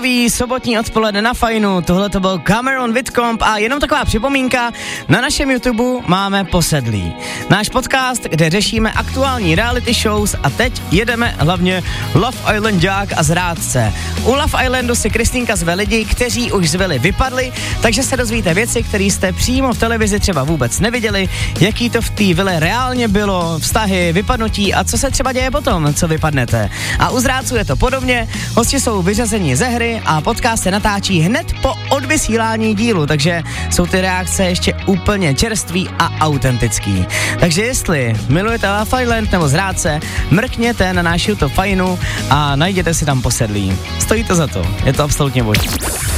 úterový sobotní odpoledne na Fajnu, tohle to byl Cameron Whitcomb a jenom taková připomínka, na našem YouTube máme Posedlí. Náš podcast, kde řešíme aktuální reality shows a teď jedeme hlavně Love Islandák a Zrádce. U Love Islandu si Kristýnka zve lidi, kteří už z vily vypadli, takže se dozvíte věci, které jste přímo v televizi třeba vůbec neviděli, jaký to v té vile reálně bylo, vztahy, vypadnutí a co se třeba děje potom, co vypadnete. A u Zrádců je to podobně, hosti jsou vyřazeni ze hry a podcast se natáčí hned po odvysílání dílu, takže jsou ty reakce ještě úplně čerství a autentický. Takže jestli milujete Love Island nebo Zrádce, mrkněte na náš YouTube Fajnu a najděte si tam Posedlí. Stojí to za to, je to absolutně boží.